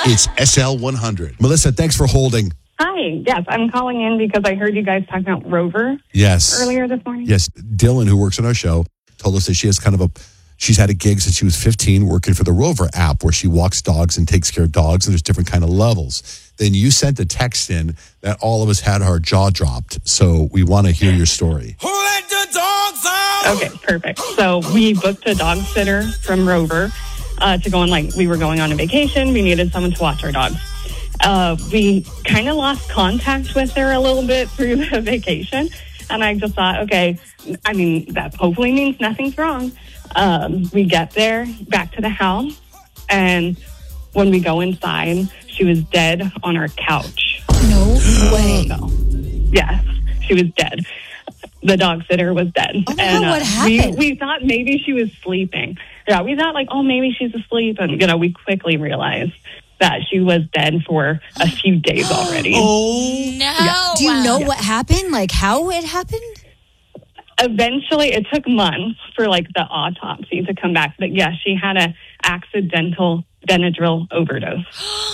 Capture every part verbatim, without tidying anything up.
It's S L one hundred. Melissa, thanks for holding. Hi. Yes, I'm calling in because I heard you guys talking about Rover. Yes. Earlier this morning. Yes. Dylan, who works on our show, told us that she has kind of a, she's had a gig since she was fifteen working for the Rover app where she walks dogs and takes care of dogs, and there's different kind of levels. Then you sent a text in that all of us had our jaw dropped. So we want to hear your story. Who let the dogs out? Okay, perfect. So we booked a dog sitter from Rover uh, to go on, like, we were going on a vacation. We needed someone to watch our dogs. Uh, we kind of lost contact with her a little bit through the vacation. And I just thought, okay, I mean, that hopefully means nothing's wrong. Um, we get there, back to the house, and when we go inside, she was dead on our couch. No way. So, yes, she was dead. The dog sitter was dead. Oh my and God, what uh, happened? We, we thought maybe she was sleeping. Yeah, we thought, like, oh, maybe she's asleep. And, you know, we quickly realized that she was dead for a few days already. Oh, no. Yeah. Do you know yeah. what happened? Like, how it happened? Eventually, it took months for, like, the autopsy to come back. But, yeah, she had a accidental Benadryl overdose.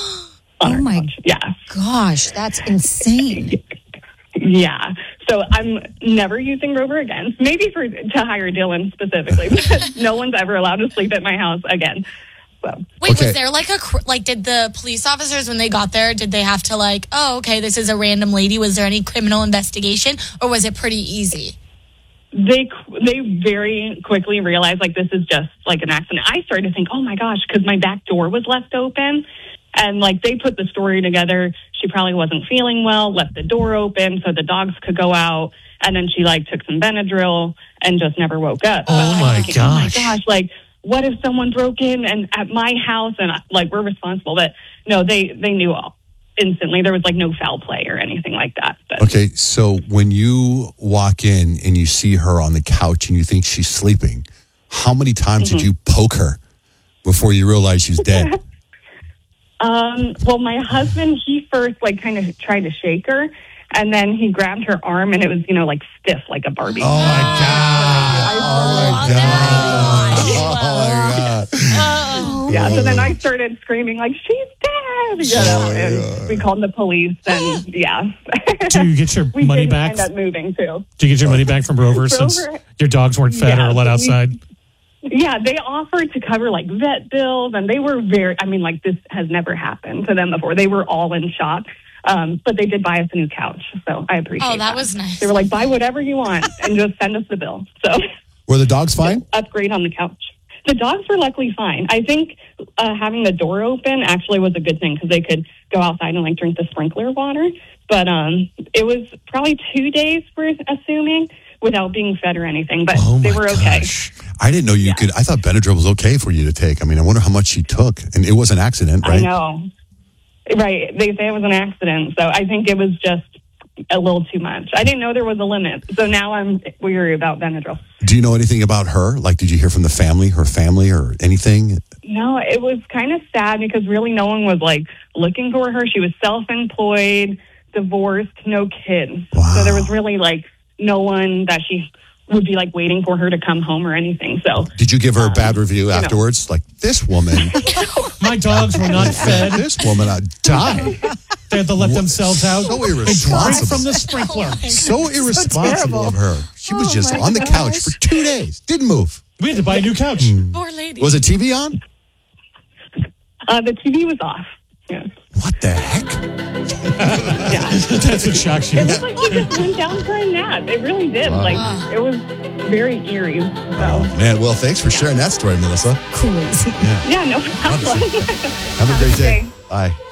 Oh, my couch. Yeah. gosh. That's insane. Yeah. So I'm never using Rover again. Maybe for to hire Dylan specifically, because no one's ever allowed to sleep at my house again. So. Wait, Okay. was there like a, cr- like, did the police officers, when they got there, did they have to like, oh, okay, this is a random lady. Was there any criminal investigation, or was it pretty easy? They they very quickly realized, like, this is just like an accident. I started to think, oh my gosh, because my back door was left open. And, like, they put the story together. She probably wasn't feeling well, left the door open so the dogs could go out. And then she, like, took some Benadryl and just never woke up. Oh, But my thinking, oh, my gosh. gosh, like, what if someone broke in and at my house and, like, we're responsible? But, no, they, they knew all instantly. There was, like, no foul play or anything like that. But. Okay, so when you walk in and you see her on the couch and you think she's sleeping, how many times Mm-hmm. did you poke her before you realized she's dead? Um, well, my husband, he first, like, kind of tried to shake her, and then he grabbed her arm, and it was, you know, like, stiff, like a Barbie. Oh, my God. Oh, my God. Oh, my God. Oh. Yeah, so then I started screaming, like, she's dead, you know, Oh, and yeah. we called the police, and, yeah. Do you get your we money did back? end up moving, too. Do you get your money back from Rover, Rover- since your dogs weren't fed Yeah, or let we- outside? Yeah, they offered to cover, like, vet bills, and they were very, I mean, like, this has never happened to them before. They were all in shock. Um, but they did buy us a new couch, so I appreciate that. Oh, that was nice. They were like, buy whatever you want and just send us the bill. So Were the dogs fine? upgrade on the couch. The dogs were luckily fine. I think uh, having the door open actually was a good thing because they could go outside and, like, drink the sprinkler water. But um, it was probably two days, we're assuming, without being fed or anything. But Oh, they my were okay. gosh. I didn't know you could. I thought Benadryl was okay for you to take. I mean, I wonder how much she took. And it was an accident, right? I know. Right. They say it was an accident. So I think it was just a little too much. I didn't know there was a limit. So now I'm weary about Benadryl. Do you know anything about her? Like, did you hear from the family, her family, or anything? No, it was kind of sad because really no one was, like, looking for her. She was self-employed, divorced, no kids. Wow. So there was really, like, no one that she would be, like, waiting for her to come home or anything. So Did you give her a Um, bad review know. afterwards? Like, this woman, My dogs were not fed. this woman uh, died. They had to let themselves out So and drink irresponsible. from the sprinkler. So irresponsible terrible. of her. She was Oh, just my on the couch gosh. for two days. Didn't move. We had to buy a new couch. Poor lady. Was the T V on? uh, the T V was off. Yeah. What the heck? Yeah. That's what shocks you. It looked like she just went down for a nap. It really did. Like, it was very eerie. So, Man, well, thanks for sharing that story, Melissa. Crazy. yeah, no problem. Have a great day. Okay. Bye.